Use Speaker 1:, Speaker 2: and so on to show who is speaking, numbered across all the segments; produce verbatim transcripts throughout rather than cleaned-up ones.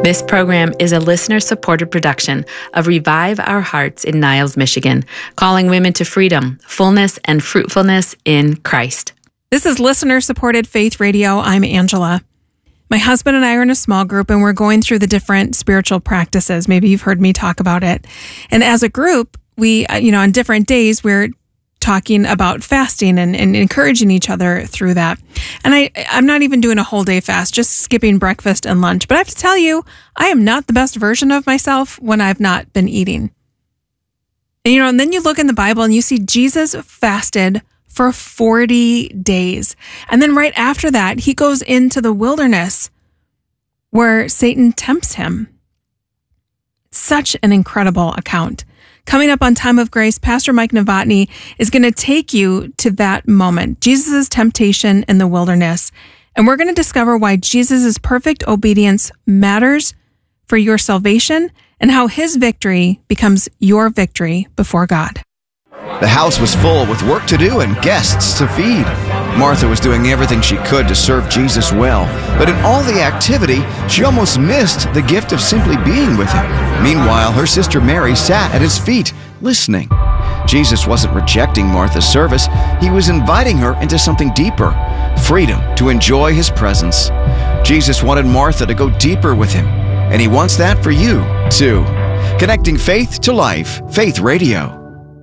Speaker 1: This program is a listener-supported production of Revive Our Hearts in Niles, Michigan, calling women to freedom, fullness, and fruitfulness in Christ.
Speaker 2: This is listener-supported Faith Radio. I'm Angela. My husband and I are in a small group, and we're going through the different spiritual practices. Maybe you've heard me talk about it. And as a group, we, you know, on different days, we're talking about fasting and, and encouraging each other through that. And I, I'm not even doing a whole day fast, just skipping breakfast and lunch. But I have to tell you, I am not the best version of myself when I've not been eating. And, you know, and then you look in the Bible and you see Jesus fasted for forty days. And then right after that, he goes into the wilderness where Satan tempts him. Such an incredible account. Coming up on Time of Grace, Pastor Mike Novotny is going to take you to that moment, Jesus' temptation in the wilderness. And we're going to discover why Jesus' perfect obedience matters for your salvation and how his victory becomes your victory before God.
Speaker 3: The house was full with work to do and guests to feed. Martha was doing everything she could to serve Jesus well, but in all the activity, she almost missed the gift of simply being with him. Meanwhile, her sister Mary sat at his feet, listening. Jesus wasn't rejecting Martha's service. He was inviting her into something deeper, freedom to enjoy his presence. Jesus wanted Martha to go deeper with him, and he wants that for you, too. Connecting faith to life, Faith Radio.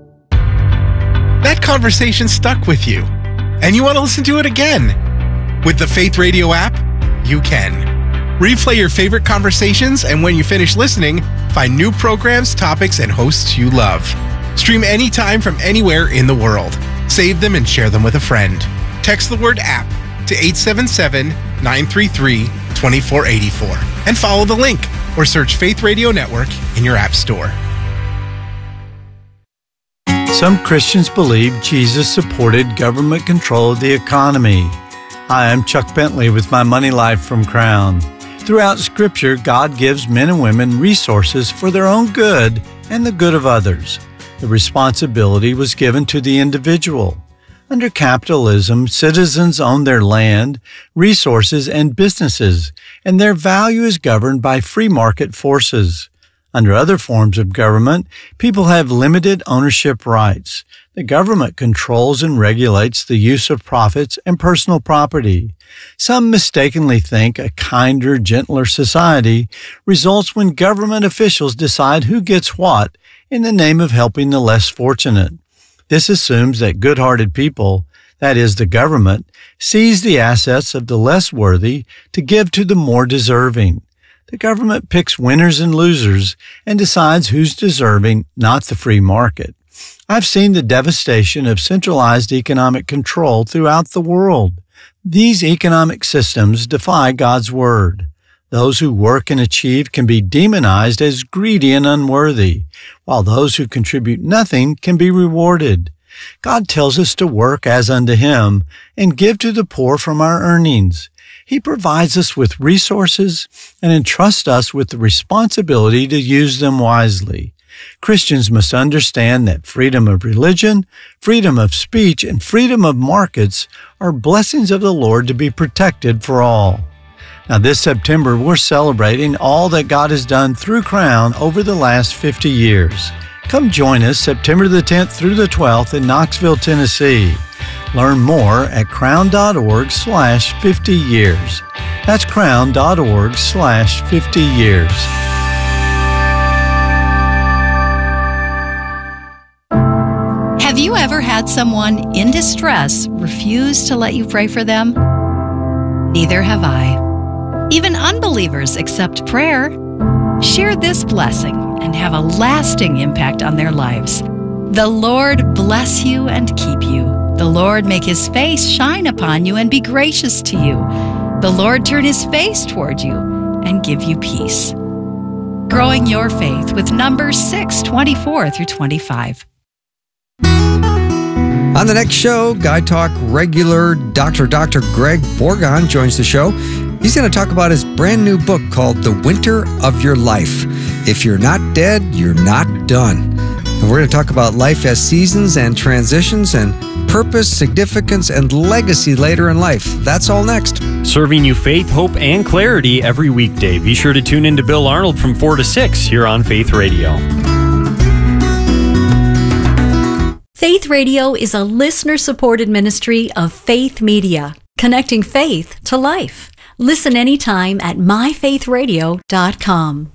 Speaker 4: That conversation stuck with you, and you want to listen to it again. With the Faith Radio app, you can. Replay your favorite conversations, and when you finish listening, find new programs, topics, and hosts you love. Stream anytime from anywhere in the world. Save them and share them with a friend. Text the word app to eight seven seven, nine three three, two four eight four and follow the link or search Faith Radio Network in your app store.
Speaker 5: Some Christians believe Jesus supported government control of the economy. Hi, I'm Chuck Bentley with my Money Life from Crown. Throughout Scripture, God gives men and women resources for their own good and the good of others. The responsibility was given to the individual. Under capitalism, citizens own their land, resources, and businesses, and their value is governed by free market forces. Under other forms of government, people have limited ownership rights. The government controls and regulates the use of profits and personal property. Some mistakenly think a kinder, gentler society results when government officials decide who gets what in the name of helping the less fortunate. This assumes that good-hearted people, that is, the government, seize the assets of the less worthy to give to the more deserving. The government picks winners and losers and decides who's deserving, not the free market. I've seen the devastation of centralized economic control throughout the world. These economic systems defy God's word. Those who work and achieve can be demonized as greedy and unworthy, while those who contribute nothing can be rewarded. God tells us to work as unto him and give to the poor from our earnings. He provides us with resources and entrusts us with the responsibility to use them wisely. Christians must understand that freedom of religion, freedom of speech, and freedom of markets are blessings of the Lord to be protected for all. Now, this September, we're celebrating all that God has done through Crown over the last fifty years. Come join us September the tenth through the twelfth in Knoxville, Tennessee. Learn more at crown.org slash 50 years. That's crown.org slash 50 years.
Speaker 6: Have you ever had someone in distress refuse to let you pray for them? Neither have I. Even unbelievers accept prayer. Share this blessing and have a lasting impact on their lives. The Lord bless you and keep you. The Lord make his face shine upon you and be gracious to you. The Lord turn his face toward you and give you peace. Growing your faith with Numbers six, twenty-four through twenty-five.
Speaker 7: On the next show, Guy Talk regular Doctor Doctor Greg Borgon joins the show. He's going to talk about his brand new book called The Winter of Your Life. If you're not dead, you're not done. And we're going to talk about life as seasons and transitions and purpose, significance, and legacy later in life. That's all next.
Speaker 8: Serving you faith, hope, and clarity every weekday. Be sure to tune in to Bill Arnold from four to six here on Faith Radio.
Speaker 6: Faith Radio is a listener-supported ministry of Faith Media, connecting faith to life. Listen anytime at my faith radio dot com.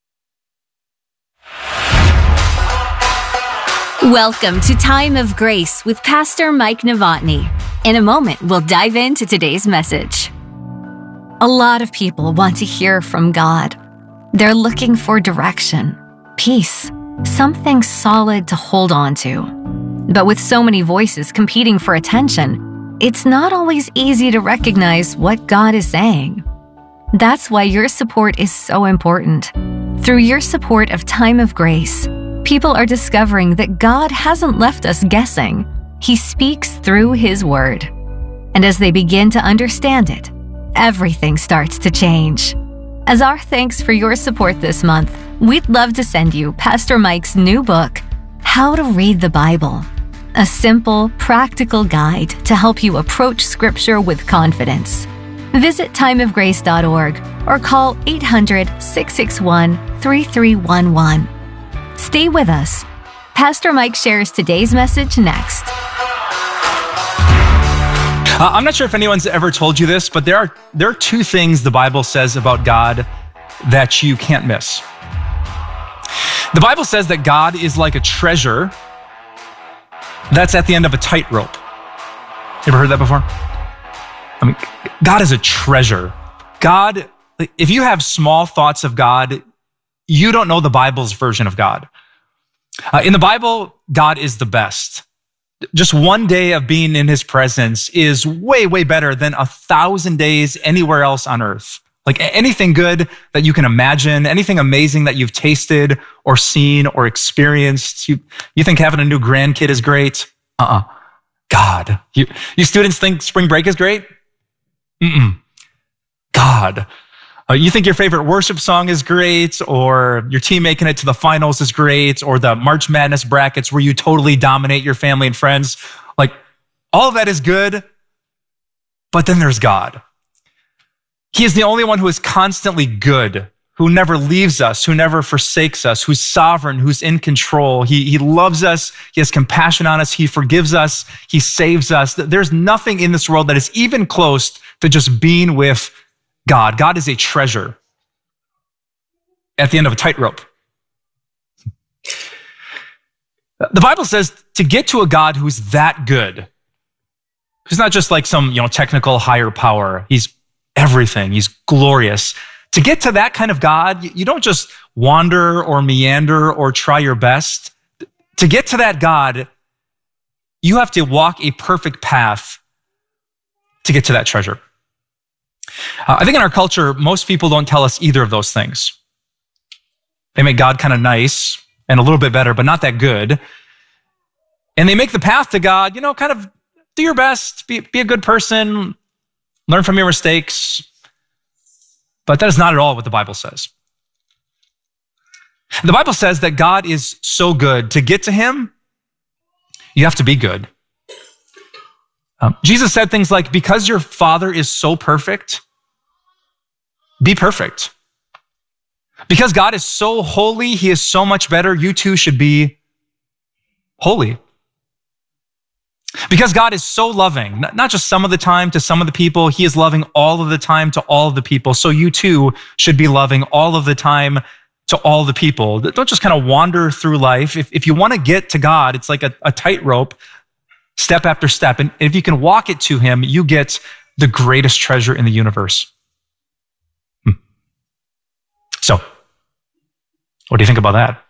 Speaker 9: Welcome to Time of Grace with Pastor Mike Novotny. In a moment, we'll dive into today's message. A lot of people want to hear from God. They're looking for direction, peace, something solid to hold on to. But with so many voices competing for attention, it's not always easy to recognize what God is saying. That's why your support is so important. Through your support of Time of Grace, people are discovering that God hasn't left us guessing. He speaks through His Word. And as they begin to understand it, everything starts to change. As our thanks for your support this month, we'd love to send you Pastor Mike's new book, How to Read the Bible, a simple, practical guide to help you approach Scripture with confidence. Visit time of grace dot org or call eight hundred, six six one, three three one one. Stay with us. Pastor Mike shares today's message next.
Speaker 10: Uh, I'm not sure if anyone's ever told you this, but there are there are two things the Bible says about God that you can't miss. The Bible says that God is like a treasure that's at the end of a tightrope. You ever heard that before? I mean, God is a treasure. God, if you have small thoughts of God, you don't know the Bible's version of God. Uh, in the Bible, God is the best. Just one day of being in His presence is way, way better than a thousand days anywhere else on earth. Like anything good that you can imagine, anything amazing that you've tasted or seen or experienced. You, you think having a new grandkid is great? Uh-uh. God. You, you students think spring break is great? Mm-mm. God. Uh, you think your favorite worship song is great, or your team making it to the finals is great, or the March Madness brackets where you totally dominate your family and friends. Like, all of that is good, but then there's God. He is the only one who is constantly good, who never leaves us, who never forsakes us, who's sovereign, who's in control. He, he loves us. He has compassion on us. He forgives us. He saves us. There's nothing in this world that is even close to just being with God. God is a treasure at the end of a tightrope. The Bible says to get to a God who's that good, who's not just like some, you know, technical higher power. He's everything. He's glorious. To get to that kind of God, you don't just wander or meander or try your best. To get to that God, you have to walk a perfect path to get to that treasure. Uh, I think in our culture, most people don't tell us either of those things. They make God kind of nice and a little bit better, but not that good. And they make the path to God, you know, kind of do your best, be, be a good person, learn from your mistakes. But that is not at all what the Bible says. The Bible says that God is so good. To get to Him, you have to be good. Um, Jesus said things like, because your Father is so perfect, be perfect. Because God is so holy, He is so much better, you too should be holy. Because God is so loving, not just some of the time to some of the people, He is loving all of the time to all of the people. So you too should be loving all of the time to all the people. Don't just kind of wander through life. If, if you want to get to God, it's like a, a tightrope, step after step. And if you can walk it to Him, you get the greatest treasure in the universe. Hmm. So, what do you think about that?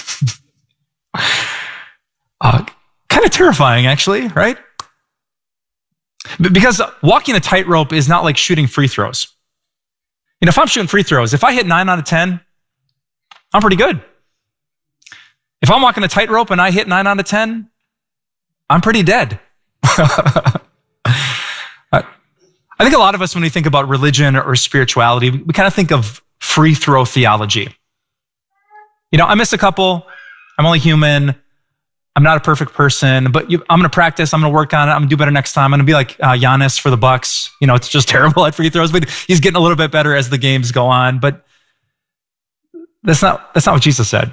Speaker 10: uh, kind of terrifying, actually, right? Because walking a tightrope is not like shooting free throws. You know, if I'm shooting free throws, if I hit nine out of ten, I'm pretty good. If I'm walking a tightrope and I hit nine out of ten, I'm pretty dead. I think a lot of us, when we think about religion or spirituality, we kind of think of free throw theology. You know, I miss a couple. I'm only human. I'm not a perfect person, but you, I'm going to practice. I'm going to work on it. I'm going to do better next time. I'm going to be like uh, Giannis for the Bucks. You know, it's just terrible at free throws, but he's getting a little bit better as the games go on. But that's not that's not what Jesus said.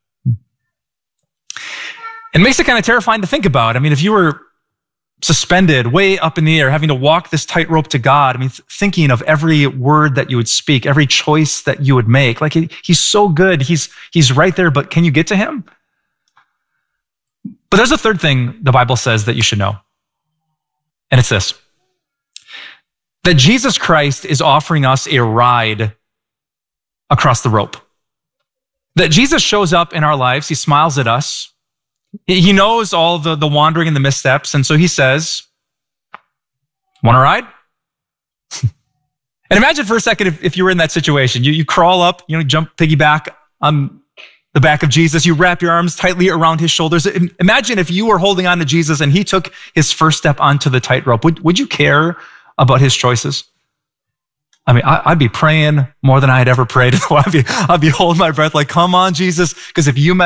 Speaker 10: It makes it kind of terrifying to think about. I mean, if you were suspended way up in the air, having to walk this tightrope to God, I mean, th- thinking of every word that you would speak, every choice that you would make, like he, he's so good. He's he's right there, but can you get to him? But there's a third thing the Bible says that you should know. And it's this: that Jesus Christ is offering us a ride across the rope. That Jesus shows up in our lives. He smiles at us. He knows all the, the wandering and the missteps. And so he says, want to ride? And imagine for a second if, if you were in that situation. You, you crawl up, you know, jump piggyback on the back of Jesus. You wrap your arms tightly around his shoulders. Imagine if you were holding on to Jesus and he took his first step onto the tightrope. Would, would you care about his choices? I mean, I, I'd be praying more than I had ever prayed. I'd be, I'd be holding my breath like, come on, Jesus. Because if you